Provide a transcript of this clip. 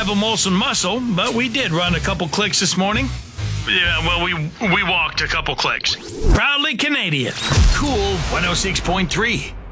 a Molson muscle, but we did run a couple clicks this morning. Yeah, well, we walked a couple clicks. Proudly Canadian. Cool 106.3.